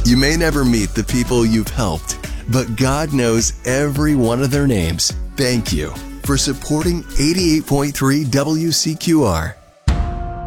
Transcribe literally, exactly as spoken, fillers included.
You may never meet the people you've helped, but God knows every one of their names. Thank you for supporting eighty-eight point three W C Q R.